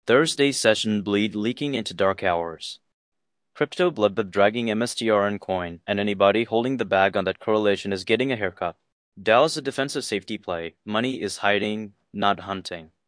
Thursday session bleed leaking into dark hours. Crypto blub dragging MSTR and coin, and anybody holding the bag on that correlation is getting a haircut. DAO is a defensive safety play. Money is hiding, not hunting.